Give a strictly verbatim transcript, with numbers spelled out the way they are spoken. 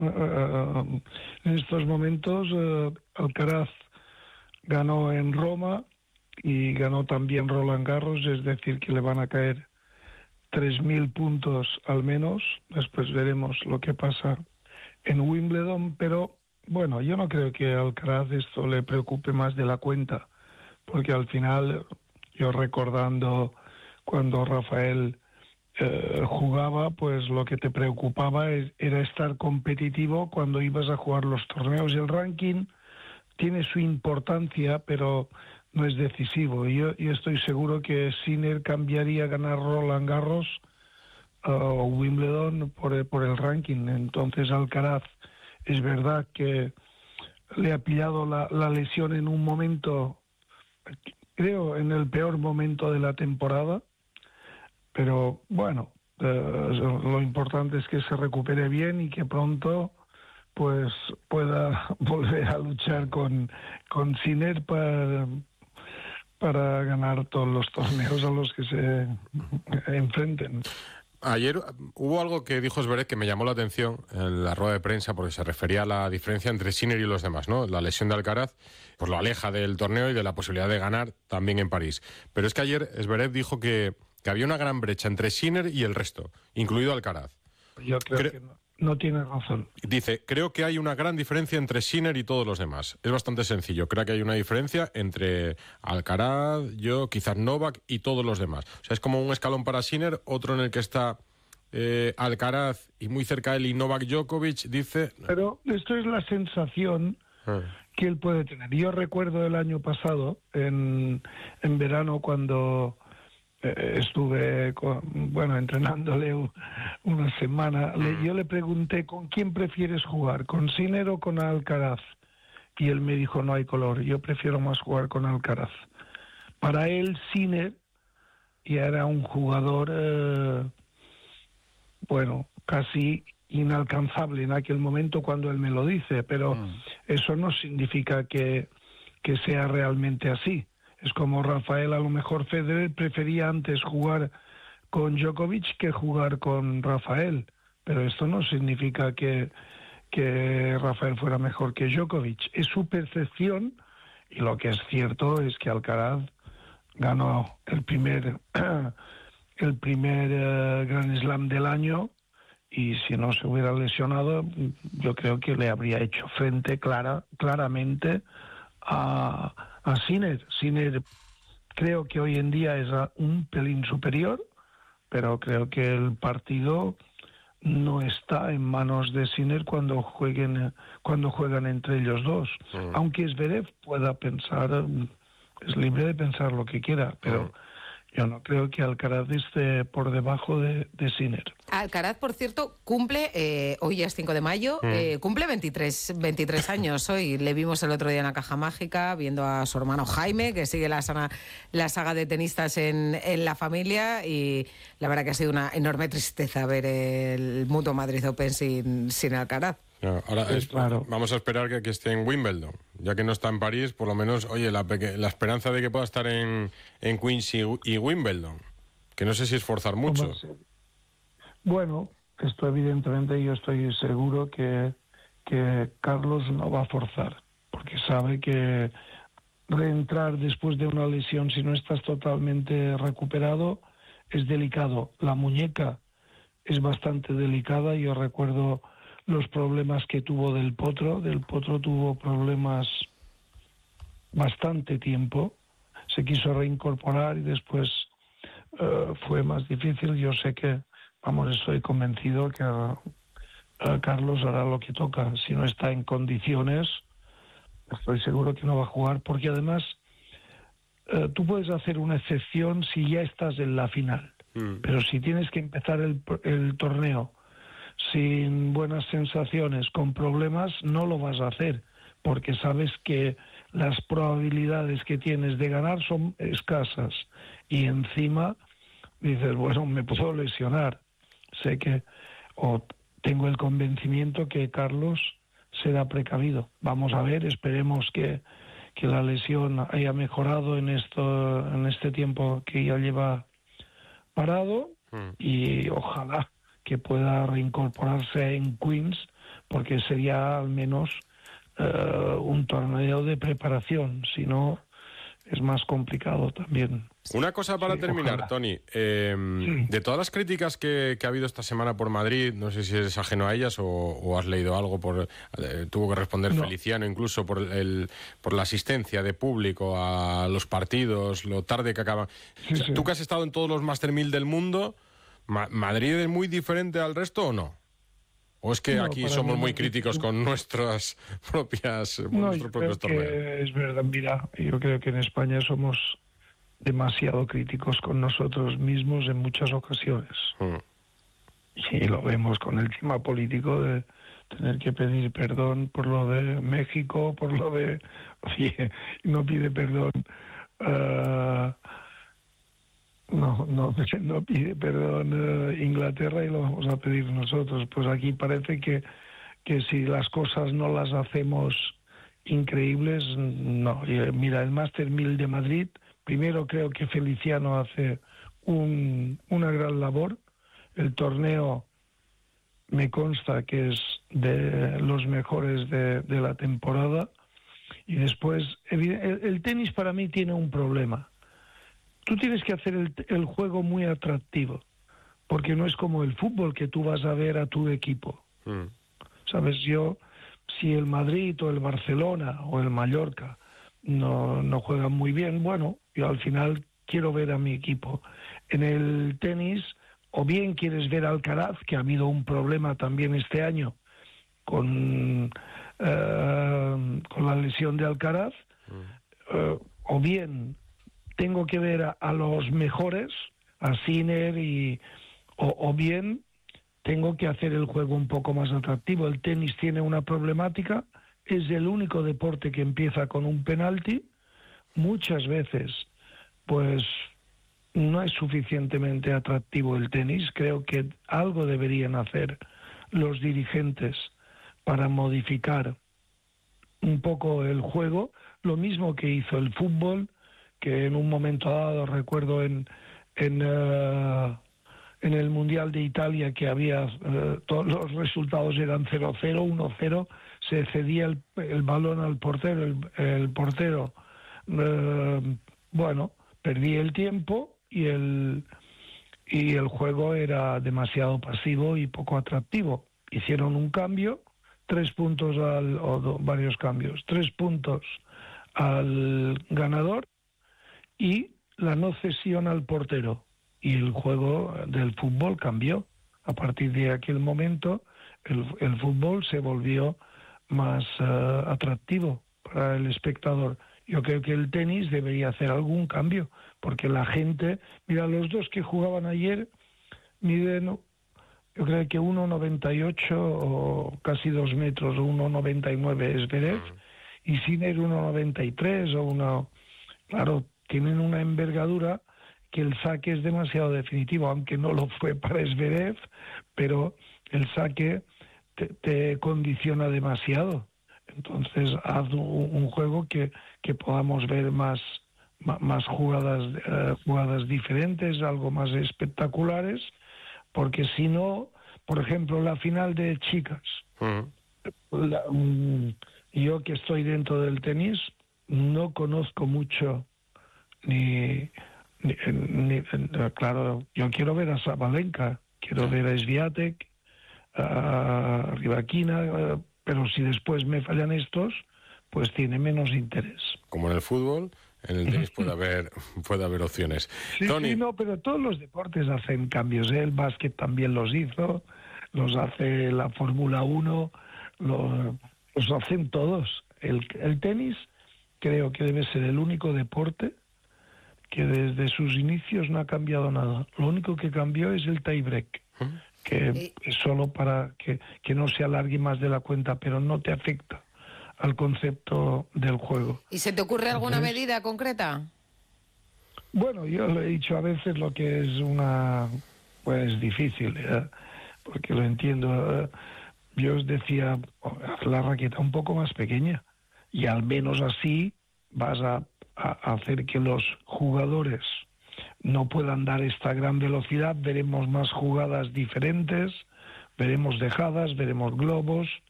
Uh, en estos momentos uh, Alcaraz ganó en Roma y ganó también Roland Garros, es decir, que le van a caer tres mil puntos al menos. Después veremos lo que pasa en Wimbledon, pero bueno, yo no creo que a Alcaraz esto le preocupe más de la cuenta, porque al final, yo recordando cuando Rafael eh, jugaba, pues lo que te preocupaba es, era estar competitivo cuando ibas a jugar los torneos. El ranking tiene su importancia, pero no es decisivo. Yo, yo estoy seguro que Sinner cambiaría ganar Roland Garros uh, o Wimbledon por el, por el ranking. Entonces Alcaraz, es verdad que le ha pillado la, la lesión en un momento, creo, en el peor momento de la temporada, pero bueno, uh, lo importante es que se recupere bien y que pronto pues pueda volver a luchar con, con Sinner para, para ganar todos los torneos a los que se enfrenten. Ayer hubo algo que dijo Zverev que me llamó la atención en la rueda de prensa, porque se refería a la diferencia entre Sinner y los demás, ¿no? La lesión de Alcaraz pues lo aleja del torneo y de la posibilidad de ganar también en París. Pero es que ayer Zverev dijo que, que había una gran brecha entre Sinner y el resto, incluido Alcaraz. Yo creo Cre- que no. No tiene razón. Dice, creo que hay una gran diferencia entre Sinner y todos los demás. Es bastante sencillo. Creo que hay una diferencia entre Alcaraz, yo, quizás Novak y todos los demás. O sea, es como un escalón para Sinner, otro en el que está eh, Alcaraz y muy cerca de él y Novak Djokovic, dice... Pero esto es la sensación ah. que él puede tener. Yo recuerdo el año pasado, en, en verano, cuando... estuve con, bueno entrenándole una semana. Le, yo le pregunté con quién prefieres jugar, con Sinner o con Alcaraz, y él me dijo no hay color, yo prefiero más jugar con Alcaraz. Para él Sinner ya era un jugador eh, bueno casi inalcanzable en aquel momento cuando él me lo dice, pero mm. eso no significa que, que sea realmente así. Es como Rafael, a lo mejor Federer prefería antes jugar con Djokovic que jugar con Rafael, pero esto no significa que, que Rafael fuera mejor que Djokovic. Es su percepción, y lo que es cierto es que Alcaraz ganó el primer, el primer uh, Grand Slam del año, y si no se hubiera lesionado, yo creo que le habría hecho frente clara, claramente a... a Sinner. Sinner creo que hoy en día es un pelín superior, pero creo que el partido no está en manos de Sinner cuando jueguen cuando juegan entre ellos dos. Mm. Aunque Zverev pueda pensar, es libre de pensar lo que quiera, pero mm. yo no creo que Alcaraz esté por debajo de, de Sinner. Alcaraz, por cierto, cumple, eh, hoy ya es cinco de mayo, mm. eh, cumple veintitrés, veintitrés años hoy. Le vimos el otro día en la Caja Mágica, viendo a su hermano Jaime, que sigue la saga, la saga de tenistas en, en la familia, y la verdad que ha sido una enorme tristeza ver el Mutua Madrid Open sin, sin Alcaraz. No, ahora es, claro. Vamos a esperar que, que esté en Wimbledon, ya que no está en París, por lo menos, oye, la, la esperanza de que pueda estar en, en Queens y, y Wimbledon, que no sé si es forzar mucho. Bueno, esto evidentemente yo estoy seguro que, que Carlos no va a forzar, porque sabe que reentrar después de una lesión, si no estás totalmente recuperado, es delicado. La muñeca es bastante delicada. Yo recuerdo los problemas que tuvo Del Potro. Del Potro tuvo problemas bastante tiempo. Se quiso reincorporar y después uh, fue más difícil. Yo sé que, vamos, estoy convencido que uh, uh, Carlos hará lo que toca. Si no está en condiciones, estoy seguro que no va a jugar, porque además uh, tú puedes hacer una excepción si ya estás en la final. Mm. Pero si tienes que empezar el, el torneo sin buenas sensaciones, con problemas, no lo vas a hacer, porque sabes que las probabilidades que tienes de ganar son escasas, y encima dices, bueno, me puedo lesionar. Sé que, o tengo el convencimiento que Carlos será precavido. Vamos a ver, esperemos que, que la lesión haya mejorado en esto, en este tiempo que ya lleva parado, mm. y ojalá que pueda reincorporarse en Queens porque sería al menos uh, un torneo de preparación, si no es más complicado también. Una cosa para sí, terminar, ojalá. Toni, eh, sí. de todas las críticas que, que ha habido esta semana por Madrid, no sé si eres ajeno a ellas o, o has leído algo, por eh, tuvo que responder no. Feliciano incluso por, el, por la asistencia de público a los partidos, lo tarde que acaban. Sí, o sea, sí. Tú que has estado en todos los Master mil del mundo, ¿Ma- ¿Madrid es muy diferente al resto o no? ¿O es que no, aquí somos muy críticos con nuestras propias, no, nuestros propios torneos? Es verdad, mira, yo creo que en España somos demasiado críticos con nosotros mismos en muchas ocasiones. Mm. Y lo vemos con el tema político de tener que pedir perdón por lo de México, por lo de... Oye, no pide perdón... Uh, No, no, no pide perdón uh, Inglaterra y lo vamos a pedir nosotros. Pues aquí parece que, que si las cosas no las hacemos increíbles, no. Mira, el Master mil de Madrid, primero creo que Feliciano hace un, una gran labor. El torneo me consta que es de los mejores de, de la temporada. Y después, el, el tenis para mí tiene un problema. Tú tienes que hacer el, el juego muy atractivo, porque no es como el fútbol que tú vas a ver a tu equipo. Mm. Sabes, yo, si el Madrid o el Barcelona o el Mallorca no, no juegan muy bien, bueno, yo al final quiero ver a mi equipo. En el tenis, o bien quieres ver a Alcaraz, que ha habido un problema también este año con, uh, con la lesión de Alcaraz, mm. uh, o bien... tengo que ver a, a los mejores, a Sinner, y, o, o bien tengo que hacer el juego un poco más atractivo. El tenis tiene una problemática, es el único deporte que empieza con un penalti. Muchas veces, pues, no es suficientemente atractivo el tenis. Creo que algo deberían hacer los dirigentes para modificar un poco el juego, lo mismo que hizo el fútbol, que en un momento dado, recuerdo en en, uh, en el Mundial de Italia, que había uh, todos los resultados eran cero cero, uno cero, se cedía el, el balón al portero, el, el portero, uh, bueno, perdía el tiempo y el, y el juego era demasiado pasivo y poco atractivo. Hicieron un cambio, tres puntos al, o do, varios cambios, tres puntos al ganador, y la no cesión al portero. Y el juego del fútbol cambió. A partir de aquel momento, el, el fútbol se volvió más uh, atractivo para el espectador. Yo creo que el tenis debería hacer algún cambio, porque la gente... Mira, los dos que jugaban ayer miden, yo creo que uno noventa y ocho o casi dos metros, o uno noventa y nueve es Zverev, y Sinner uno noventa y tres o uno... Claro, tienen una envergadura que el saque es demasiado definitivo, aunque no lo fue para Zverev, pero el saque te, te condiciona demasiado. Entonces, haz un, un juego que, que podamos ver más, más jugadas, uh, jugadas diferentes, algo más espectaculares, porque si no, por ejemplo, la final de chicas, uh-huh. la, um, yo que estoy dentro del tenis, no conozco mucho. Ni, ni, ni, claro, yo quiero ver a Sabalenka, quiero ver a Swiatek, a Rybakina, pero si después me fallan estos, pues tiene menos interés. Como en el fútbol, en el tenis puede haber puede haber opciones. Sí, Toni. Sí, no, pero todos los deportes hacen cambios, ¿eh? El básquet también los hizo, los hace la Fórmula uno, los, los hacen todos. El, el tenis creo que debe ser el único deporte que desde sus inicios no ha cambiado nada. Lo único que cambió es el tie-break, que es solo para que, que no se alargue más de la cuenta, pero no te afecta al concepto del juego. ¿Y se te ocurre alguna Entonces, medida concreta? Bueno, yo le he dicho a veces lo que es una... pues difícil, ¿eh? Porque lo entiendo. Yo os decía, haz la raqueta un poco más pequeña y al menos así vas a a hacer que los jugadores no puedan dar esta gran velocidad. Veremos más jugadas diferentes, veremos dejadas, veremos globos,